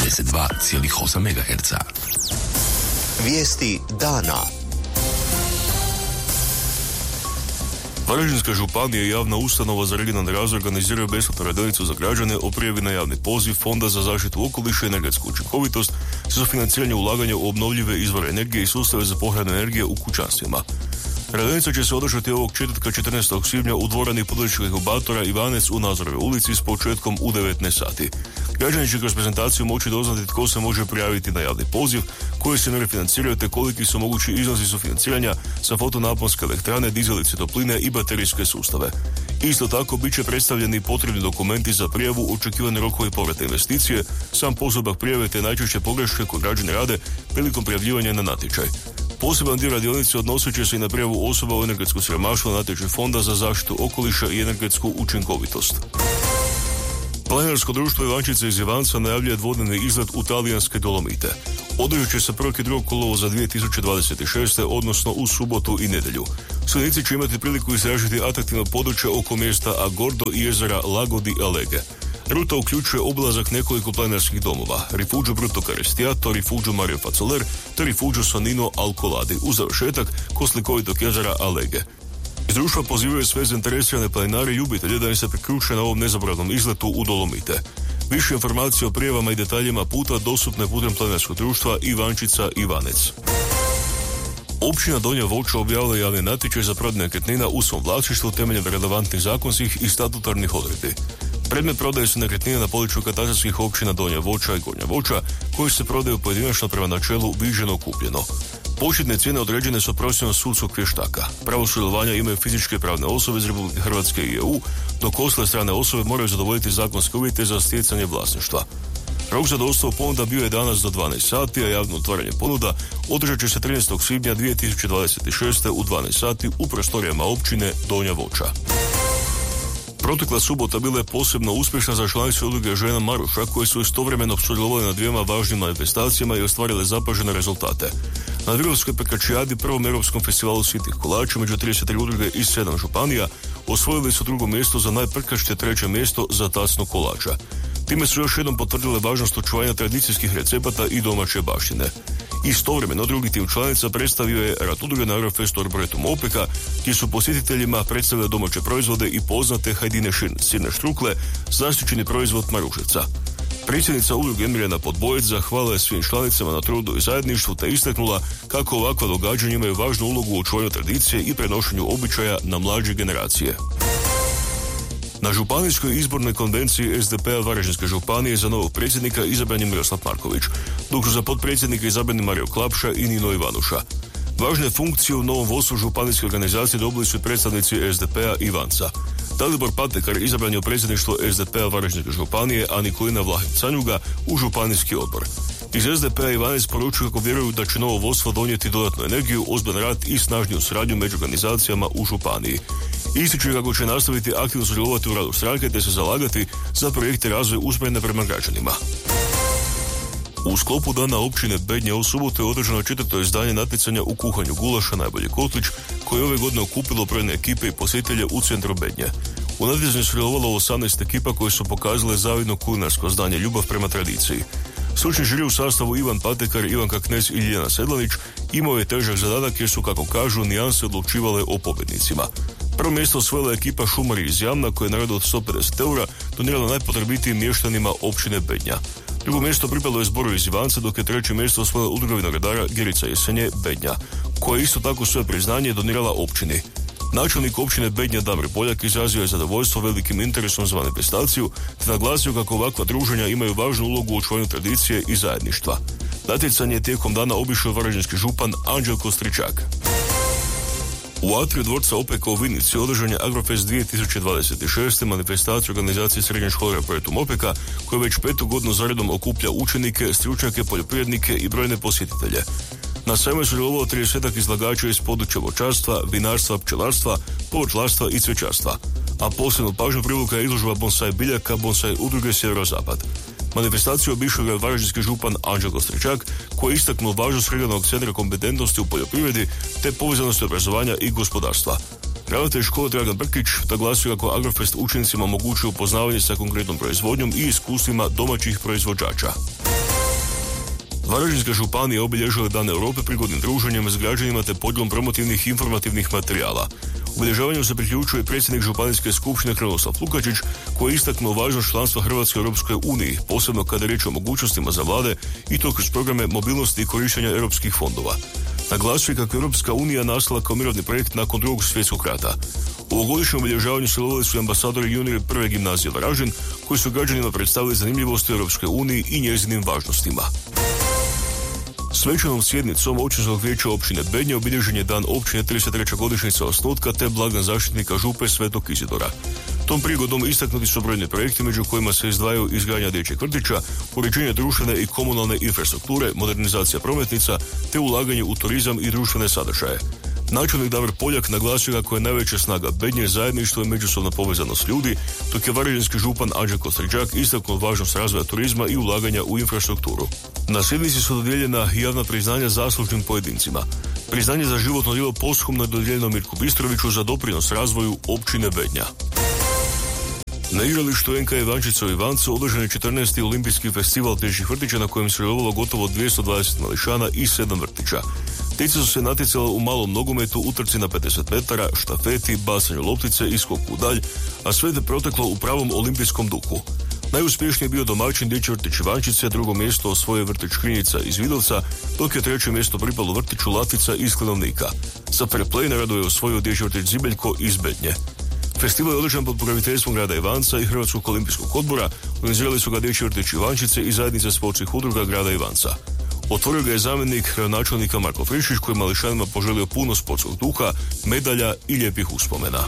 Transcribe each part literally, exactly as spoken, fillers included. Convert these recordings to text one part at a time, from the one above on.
dvadeset dva zarez osam megaherca. Vijesti dana. Varaždinska županija i javna ustanova za regionalni razvoj organiziraju besplatnu radionicu za građane o prijavi na javni poziv Fonda za zaštitu okoliša i energetsku učinkovitost za sufinanciranje ulaganja u obnovljive izvore energije i sustave za pohranu energije u kućanstvima. Radionica će se održati ovog četvrtka četrnaestog svibnja u dvorani poduzetničkog inkubatora Ivanec u Nazorovoj ulici s početkom u devetnaest sati. Građani će kroz prezentaciju moći doznati tko se može prijaviti na javni poziv, koji se ne refinanciraju te koliki su mogući iznosi sufinanciranja za fotonaponske elektrane, dizalice topline i baterijske sustave. Isto tako bit će predstavljeni potrebni dokumenti za prijavu, očekivani rokovi povrata investicije, sam postupak prijave te najčešće pogreške koje građani rade prilikom prijavljivanja na natječaj. Poseban dio radionice odnosit će se i na prijavu osoba u energetsku siromaštvo na natječaj Fonda za zaštitu okoliša i energetsku učinkovitost. Planinarsko društvo Ivančica iz Ivanca najavljuje dvodnevni izlet u talijanske Dolomite. Održat će se prvog i drugog kolovoza dvije tisuće dvadeset šeste. odnosno u subotu i nedjelju. Sudionici će imati priliku istražiti atraktivno područje oko mjesta Agordo i jezera Lago di Alleghe. Ruta uključuje obilazak nekoliko planinarskih domova, Rifugio Brutto Carestiato, Rifugio Mario Fazzoler te Rifugio Sonnino al Coladi, uz završetak kod slikovitog jezera Alleghe. Iz društva pozivaju sve zainteresirane planinare i ljubitelje da im se priključe na ovom nezaboravnom izletu u Dolomite. Više informacije o prijavama i detaljima puta dostupne putem planinarskog društva Ivančica Ivanec. Općina Donja Voća objavila javni natječaj za prodaju nekretnina u svom vlasništvu temeljem relevantnih zakonskih i statutarnih odredbi. Predmet prodaje su nekretnine na području katastarskih općina Donja Voća i Gornja Voća, koji se prodaju pojedinačno prema načelu viđeno kupljeno. Početne cijene određene su procjenom sudskog vještaka. Pravo sudjelovanja imaju fizičke i pravne osobe iz Republike Hrvatske i E U, dok ostale strane osobe moraju zadovoljiti zakonske uvjete za stjecanje vlasništva. Rok za dostavu ponuda bio je danas do dvanaest sati, a javno otvaranje ponuda održat će se trinaestog svibnja dvije tisuće dvadeset šeste. u dvanaest sati u prostorijama općine Donja Voća. Protekla subota bila je posebno uspješna za članice udruge žena Maruša, koje su istovremeno sudjelovali na dvijema važnim manifestacijama i ostvarile zapažene rezultate. Na Virovskoj pekačijadi, prvom europskom festivalu sitih kolača, među trideset tri udruge iz sedam županija, osvojili su drugo mjesto za najprkač te treće mjesto za tacnu kolača. Time su još jednom potvrdile važnost očuvanja tradicijskih recepata i domaće baštine. Istovremeno drugi tim članica predstavio je rad udruge na Eurofestu Arboretum Opeka, gdje su posjetiteljima predstavili domaće proizvode i poznate hajdine sirne štrukle, zaštićeni proizvod Maruševca. Predsjednica udruge Mirjana Podbojec zahvalila je svim članicama na trudu i zajedništvu te istaknula kako ovakva događanja imaju važnu ulogu u očuvanju tradicije i prenošenju običaja na mlađe generacije. Na županijskoj izbornoj konvenciji S D P-a Varaždinske županije za novog predsjednika izabran je Miroslav Marković, dok su za potpredsjednika izabrani Mario Klapša i Nino Ivanuša. Važne funkcije u novom vodstvu županijske organizacije dobili su predstavnici S D P-a Ivanca. Dalibor Patekar izabran je u predsjedništvo S D P-a Varaždinske županije, a Nikolina Vlahić-Canjuga u županijski odbor. Iz S D P-a Ivanec poručuju kako vjeruju da će novo vodstvo donijeti dodatnu energiju, ozbiljan rad i snažniju suradnju među organizacijama u županiji. Ističu kako će nastaviti aktivno sudjelovati u radu stranke te se zalagati za projekte razvoja usmjerene prema građanima. U sklopu dana općine Bednje u subotu je održano četvrto izdanje natjecanja u kuhanju gulaša Najbolji kotlić, koje je ove godine okupilo brojne ekipe i posjetitelje u centru Bednje. U natjecanju sudjelovalo osamnaest ekipa koje su pokazale zavidno kulinarsko znanje i ljubav prema tradiciji. Stručni žiri u sastavu Ivan Patekar, Ivanka Knez i Ljiljana Sedlanić imao je težak zadatak jer su, kako kažu, nijanse odlučivale o pobjednicima. Prvo mjesto osvojila ekipa Šumari iz Jamna, koja je nagradu od sto pedeset eura donirala najpotrebitijim mještanima općine Bednja. Drugo mjesto pripalo je zboru iz Ivanca, dok je treće mjesto osvojila udruga vinogradara Gerica Jesenje Bednja, koja je isto tako svoje priznanje donirala općini. Načelnik općine Bednja Damir Poljak izrazio je zadovoljstvo velikim interesom za manifestaciju te naglasio kako ovakva druženja imaju važnu ulogu u očuvanju tradicije i zajedništva. Natjecanje je tijekom dana obišao varaždinski župan Anđelko Stričak. U atriju dvorca Opeka u Vinici održan je Agrofest dvije tisuće dvadeset šeste. manifestacija organizacije srednje škole Arboretum Opeka, koja već petu godinu zaredom okuplja učenike, stručnjake, poljoprivrednike i brojne posjetitelje. Na sajmu je sudjelovalo tridesetak izlagača iz područja voćarstva, vinarstva, pčelarstva, povrtlarstva i cvećarstva. A posebnu pažnju privuka je izložba bonsai biljaka bonsai udruge Sjeverozapad. Manifestaciju obišao je varaždinski župan Anđelko Stričak, koji je istaknuo važnost regionalnog centra kompetentnosti u poljoprivredi te povezanosti obrazovanja i gospodarstva. Ravnatelj škole Dragan Brkić naglasio kako Agrofest učenicima omogućuje upoznavanje sa konkretnom proizvodnjom i iskustvima domaćih proizvođača. Varaždinska županija obilježila Dan Europe prigodnim druženjem s građanima te podjelom promotivnih i informativnih materijala. Obilježavanju se priključuje predsjednik Županijske skupštine Krunoslav Lukačić, koji je istaknuo važnost članstva Hrvatske u Europskoj uniji, posebno kada je riječ o mogućnostima za vlade i to kroz programe mobilnosti i korištenja europskih fondova. Naglasio je kako je Europska unija nastala kao mirovni projekt nakon drugog svjetskog rata. U ovogodišnjem obilježavanju sudjelovali su ambasadori juniori prve gimnazije Varaždin, koji su građanima predstavili zanimljivosti Europskoj uniji i njezinim važnostima. Svečanom sjednicom Općinskog vijeća općine Bednje obilježen je dan općine trideset treća godišnjica osnutka te blagdan zaštitnika Župe Svetog Izidora. Tom prigodom istaknuti su brojni projekti među kojima se izdvajaju izgradnja dječjeg vrtića, uređenje društvene i komunalne infrastrukture, modernizacija prometnica te ulaganje u turizam i društvene sadržaje. Načelnik Davor Poljak naglasio kako je najveća snaga Bednje zajedništvo i međusobna povezanost ljudi, dok je varaždinski župan Anđelko Sređak istaknuo važnost razvoja turizma i ulaganja u infrastrukturu. Na sjednici su dodijeljena javna priznanja zaslužnim pojedincima. Priznanje za životno djelo posthumno je dodijeljeno Mirku Bistroviću za doprinos razvoju općine Bednja. Na igralištu N K Ivančica u Ivancu održan je četrnaesti olimpijski festival dječjih vrtića na kojem se sudjelovalo gotovo dvjesto dvadeset mališana i sedam vrtića. Djeca su se natjecala u malom nogometu, utrci na pedeset metara, štafeti, bacanju loptice i skoku u dalj, a sve je proteklo u pravom olimpijskom duhu. Najuspješniji je bio domaćin dječji vrtić Ivančice, drugo mjesto osvojio vrtić Krinjica iz Vidovca, dok je treće mjesto pripalo vrtiću Latica iz Klinovnika. Za fair play nagradu je osvojio dječji vrtić Zibeljko iz Bednje. Festival je održan pod pokroviteljstvom grada Ivanca i Hrvatskog olimpijskog odbora, organizirali su ga dječji vrtić Ivančice i zajednice sportskih udruga grada Ivanca. Otvorio ga je zamjenik gradonačelnika Marko Frišić, koji mališanima poželio puno sportskog duha, medalja i lijepih uspomena.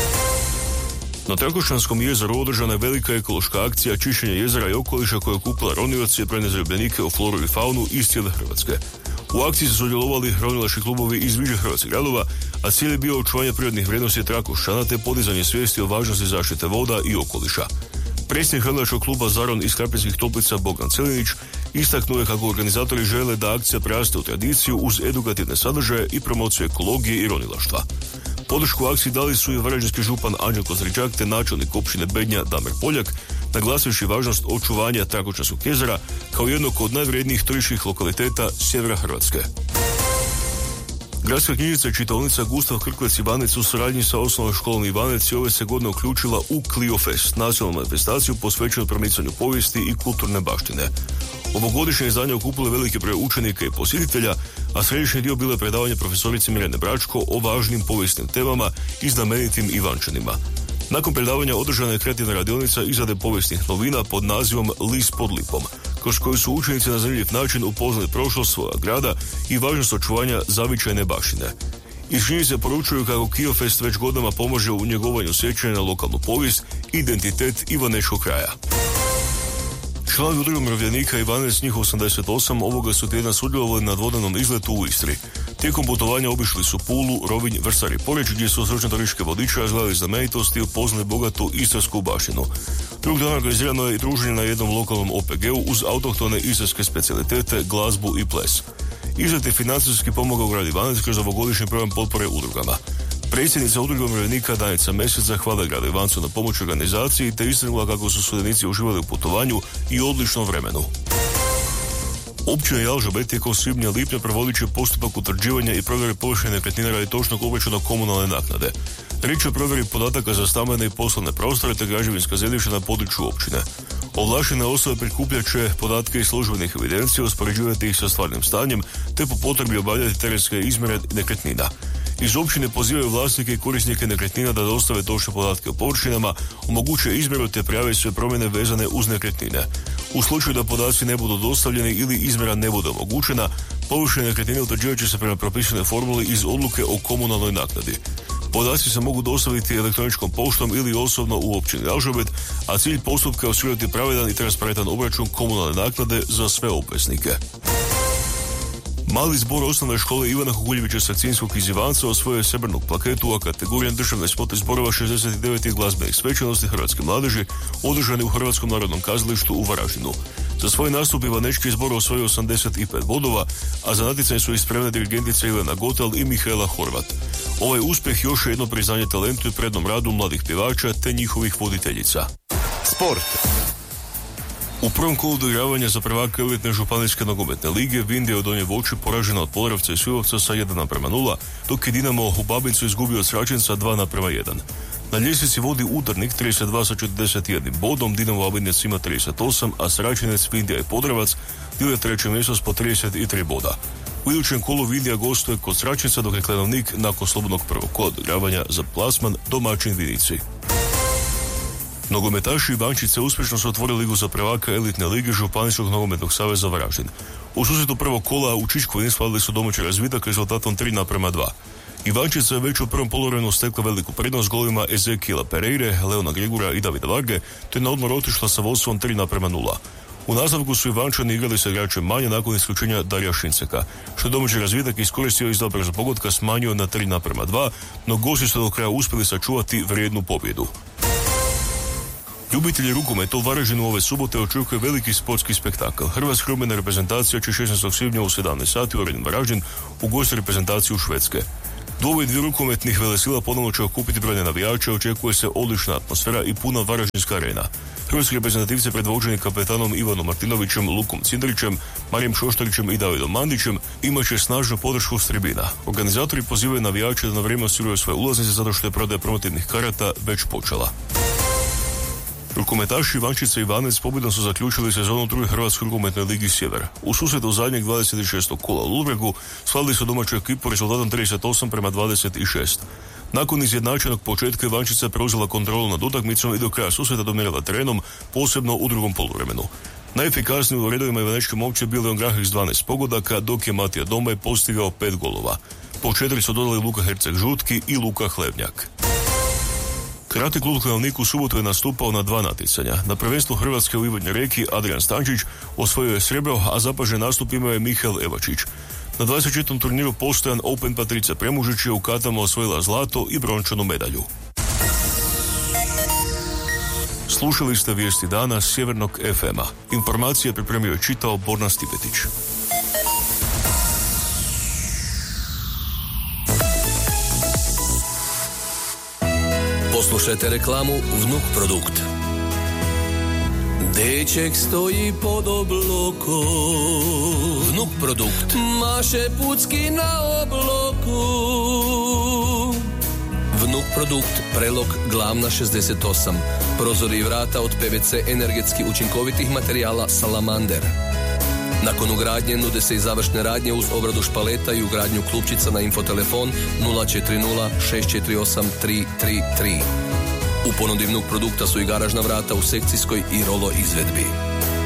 Na Trakošćanskom jezeru održana je velika ekološka akcija čišćenja jezera i okoliša koja je okupila ronioce i brojne zarobljenike u floru i faunu iz cijele Hrvatske. U akciji su sudjelovali ronilački klubovi iz više hrvatskih gradova, a cilj je bio očuvanje prirodnih vrijednosti Trakošćana te podizanje svijesti o važnosti zaštite voda i okoliša. Predsjednik ronilačkog kluba Zaron iz Krapinskih Toplica Bogdan Celinić istaknuo je kako organizatori žele da akcija preraste u tradiciju uz edukativne sadržaje i promociju ekologije i ronilaštva. Podršku akciji dali su i varaždinski župan Anđelko Sređak te načelnik općine Bednja Damir Poljak, naglasivši važnost očuvanja Trakošćanskog jezera kao jednog od najvrijednijih turističkih lokaliteta sjevera Hrvatske. Gradska knjižnica i čitaonica Gustav Krklec Ivanec u suradnji sa osnovnom školom Ivanec je ove se godine uključila u Clio Fest, nacionalnu manifestaciju posvećenu promicanju povijesti i kulturne baštine. Ovogodišnje izdanje okupilo veliki broj učenika i posjetitelja, a središnji dio bilo je predavanje profesorice Mirjane Bračko o važnim povijesnim temama i znamenitim Ivančanima. Nakon predavanja održana je kreativna radionica izrade povijesnih novina pod nazivom List pod lipom, kroz koju su učenici na zanimljiv način upoznali prošlost svoga grada i važnost očuvanja zavičajne baštine. Iz knjižnice poručuju kako Kiofest već godinama pomaže u njegovanju sjećanja na lokalnu povijest i identitet ivanečkog kraja. Članovi udruge umirovljenika Ivanec njih osamdeset osam ovoga su tjedna sudjelovali na dvodanom izletu u Istri. Tijekom putovanja obišli su Pulu, Rovinj, Vrsar i Poreč, gdje su stručne turističke vodiče razgledali znamenitosti i upoznali bogatu istarsku baštinu. Drugog dana organizirano je i druženje na jednom lokalnom O P G-u uz autohtone istarske specijalitete, glazbu i ples. Izlet je financijski pomogao grad Ivanec kroz ovogodišnji program potpore udrugama. Predsjednica udruge umirovljenika Danica Mesec zahvala gradu Ivancu na pomoć organizaciji te istaknula kako su sudionici uživali u putovanju i odličnom vremenu. Općina Jalžabet tijekom svibnja lipnja provodit će postupak utvrđivanja i provjere površine nekretnina radi točnog obračuna komunalne naknade. Riječ je o provjeri podataka za stambene i poslovne prostore te građevinska zemljišta na području općine. Ovlaštene osobe prikupljat će podatke iz službenih evidencija, uspoređivati ih sa stvarnim stanjem te po potrebi obavljati terenske izmjere nekretnina. Iz općine pozivaju vlasnike i korisnike nekretnina da dostave točne podatke o površinama, omoguće izmjeru te prijave sve promjene vezane uz nekretnine. U slučaju da podaci ne budu dostavljeni ili izmjera ne bude omogućena, površine nekretnine utvrđivat će se prema propisanoj formuli iz odluke o komunalnoj naknadi. Podaci se mogu dostaviti elektroničkom poštom ili osobno u općini Jalžabet, a cilj postupka je osigurati pravedan i transparentan obračun komunalne naknade za sve obveznike. Mali zbor osnovne škole Ivana Kukuljevića Sacinskog iz Ivanca osvojio je srebrnu plaketu, a kategorijan državne spote zborova šezdeset devet glazbenih svečanosti hrvatske mladeži održane u Hrvatskom narodnom kazalištu u Varaždinu. Za svoj nastup ivanečki zbor osvojio osamdeset pet bodova, a za natjecanje su ispremne dirigentice Ilena Gotal i Mihaela Horvat. Ovaj uspjeh još je jedno priznanje talentu i prednom radu mladih pjevača te njihovih voditeljica. Sport. U prvom kolu doigravanja za prvaka elitne županijske nogometne lige Vindija je u Donjoj Voći poražena od Polerovca i Svilovca sa jedan naprema nula, dok je Dinamo u Babincu izgubio od Sračenca dva naprema jedan. Na ljestvici vodi Udarnik trideset dva sa četrdeset jednim bodom, Dinamo Babinec ima trideset osam, a Sračenec, Vindija i Podrevac dijele treće mjesto s po trideset tri boda. U idućem kolu Vindija gostuje kod Sračenca, dok je Klenovnik nakon slobodnog prvog kola doigravanja za plasman domaćin Vinici. Nogometaši Ivančice uspješno su otvorili ligu za prvaka elitne lige Županijskog nogometnog saveza Varaždin. U susretu prvog kola u Čičkovini slavili su domaći razvitak rezultatom tri naprema dva. Ivančica je već u prvom poluvremenu stekla veliku prednost golovima Ezekijela Pereire, Leona Gregura i Davida Varge, te na odmor otišla sa vodstvom tri naprema nula. U nastavku su Ivančani igrali sa igračem manje nakon isključenja Darija Šinceka, što je domaći razvitak iskoristio iz dobra za pogotka smanjio na tri naprema dva, no gosti su do kraja uspjeli sačuvati vrijednu pobjedu. Ljubitelji rukometa u Varaždinu ove subote očekuje veliki sportski spektakl. Hrvatska rukometna reprezentacija će šesnaestog svibnja u sedamnaest sati u Areni Varaždin ugostiti reprezentaciju Švedske. Dvoboj dviju rukometnih velesila ponovno će okupiti brojne navijače, očekuje se odlična atmosfera i puna varaždinska arena. Hrvatski reprezentativci predvođeni kapetanom Ivanom Martinovićem, Lukom Cindrićem, Marijem Šoštarićem i Davidom Mandićem imat će snažnu podršku s tribina. Organizatori pozivaju navijače da na vrijeme osiguraju svoje ulaznice zato što je prodaja promotivnih karata već počela. Rukometaši Ivančica i Ivanec s pobjedom su zaključili sezonu u drugoj Hrvatskoj rukometnoj ligi Sjever. U susretu zadnjeg dvadeset šestog kola u Ludbregu slavili su domaću ekipu rezultatom trideset osam prema dvadeset šest. Nakon izjednačenog početka Ivančica je preuzela kontrolu nad utakmicom i do kraja susreta dominirala terenom, posebno u drugom poluvremenu. Najefikasniji u redovima ivanečke momče bio Leon Grahek s dvanaest pogodaka, dok je Matija Dombaj postigao pet golova. Po četiri su dodali Luka Herceg-Žutki i Luka Hlevnjak. Karate klub Klenovnik u subotu je nastupao na dva natjecanja. Na prvenstvu Hrvatske u Ivonji Reki Adrian Stančić osvojio je srebro, a zapažen nastup imao je Mihael Evačić. Na dvadeset četvrtom turniru postojan Open Patricija Premužić je u katama osvojila zlato i brončanu medalju. Slušali ste vijesti dana Sjevernog ef ema. Informacije pripremio je čitao Borna Stipetić. Poslušajte reklamu Vnuk Produkt. Deček stoji pod oblokom, Vnuk Produkt, maše pucki na obloku. Vnuk Produkt, Prelog, Glavna šezdeset osam. Prozori i vrata od pe ve ce energetski učinkovitih materijala Salamander. Nakon ugradnje nude se i završne radnje uz obradu špaleta i ugradnju klupčica na infotelefon nula četiri nula šest četiri osam tri tri tri. U ponudi Vnuk Produkta su i garažna vrata u sekcijskoj i rolo izvedbi.